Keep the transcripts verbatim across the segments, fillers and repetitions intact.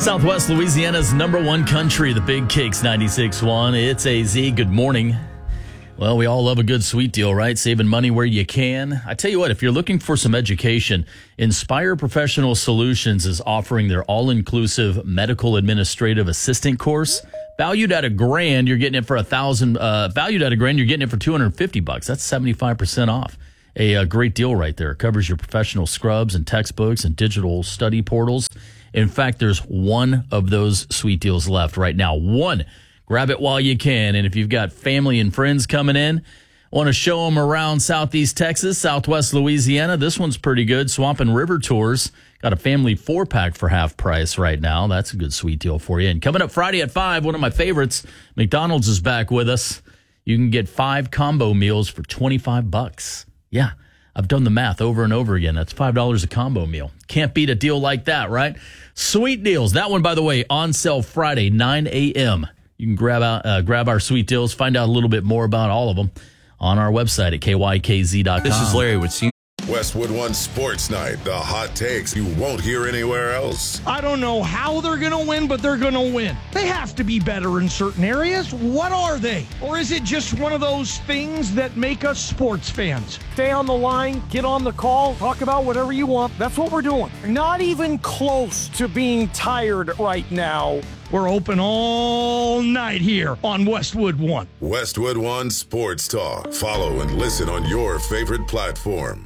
Southwest Louisiana's number one country, the Big Cakes ninety-six point one. It's A Z. Good morning. Well, we all love a good sweet deal, right? Saving money where you can. I tell you what, if you're looking for some education, Inspire Professional Solutions is offering their all-inclusive medical administrative assistant course. Valued at a grand, you're getting it for a thousand. Uh, valued at a grand, you're getting it for two hundred fifty bucks. That's seventy-five percent off. A, a great deal right there. It covers your professional scrubs and textbooks and digital study portals. In fact, there's one of those sweet deals left right now. One. Grab it while you can. And if you've got family and friends coming in, want to show them around Southeast Texas, Southwest Louisiana, this one's pretty good. Swamp and River Tours. Got a family four-pack for half price right now. That's a good sweet deal for you. And coming up Friday at five, one of my favorites, McDonald's is back with us. You can get five combo meals for twenty-five bucks. Yeah, I've done the math over and over again. That's five dollars a combo meal. Can't beat a deal like that, right? Sweet deals. That one, by the way, on sale Friday, nine a.m. You can grab out, uh, grab our sweet deals, find out a little bit more about all of them on our website at K Y K Z dot com. This is Larry with C. Westwood One Sports Night, the hot takes you won't hear anywhere else. I don't know how they're going to win, but they're going to win. They have to be better in certain areas. What are they? Or is it just one of those things that make us sports fans? Stay on the line, get on the call, talk about whatever you want. That's what we're doing. Not even close to being tired right now. We're open all night here on Westwood One. Westwood One Sports Talk. Follow and listen on your favorite platform.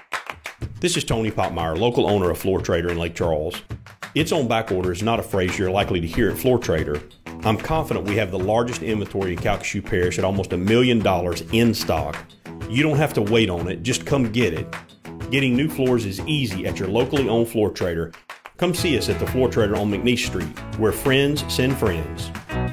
This is Tony Popmeyer, local owner of Floor Trader in Lake Charles. It's on back order is not a phrase you're likely to hear at Floor Trader. I'm confident we have the largest inventory in Calcasieu Parish at almost a million dollars in stock. You don't have to wait on it, just come get it. Getting new floors is easy at your locally owned Floor Trader. Come see us at the Floor Trader on McNeese Street, where friends send friends.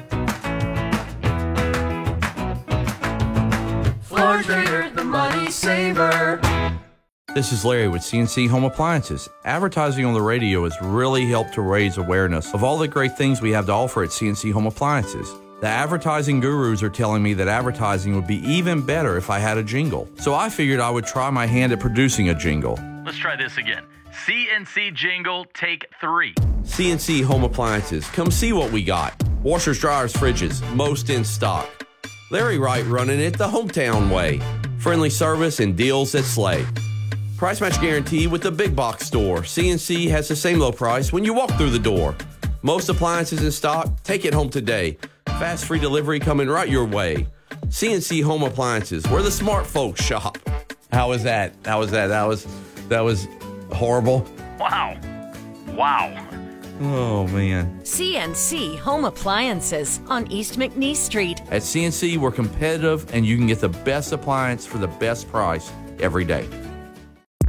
Floor Trader, the money saver. This is Larry with C N C Home Appliances. Advertising on the radio has really helped to raise awareness of all the great things we have to offer at C N C Home Appliances. The advertising gurus are telling me that advertising would be even better if I had a jingle. So I figured I would try my hand at producing a jingle. Let's try this again. C N C jingle, take three. C N C Home Appliances. Come see what we got. Washers, dryers, fridges, most in stock. Larry Wright running it the hometown way. Friendly service and deals that slay. Price match guarantee with the big box store. C N C has the same low price when you walk through the door. Most appliances in stock, take it home today. Fast free delivery coming right your way. C N C Home Appliances, where the smart folks shop. How was that? How was that? That was, that was horrible. Wow. Wow. Oh, man. C N C Home Appliances on East McNeese Street. At C N C, we're competitive, and you can get the best appliance for the best price every day.